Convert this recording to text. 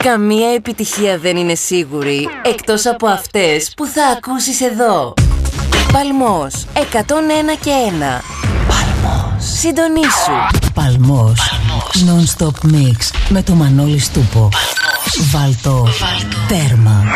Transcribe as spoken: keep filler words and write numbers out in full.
Καμία επιτυχία δεν είναι σίγουρη, εκτός από αυτές που θα ακούσεις εδώ. Παλμός εκατόν ένα και ένα. Παλμός. Συντονίσου. Παλμός. Non-stop mix με το Μανώλη Στούπο. Βάλτο. Τέρμα.